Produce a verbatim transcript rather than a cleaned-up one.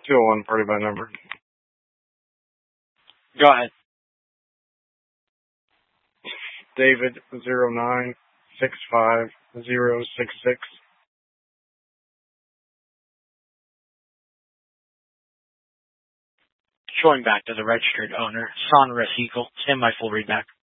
two oh one party by number. Go ahead. David zero nine six five zero six six. Showing back to the registered owner, Son Resickel. Stand by full readback.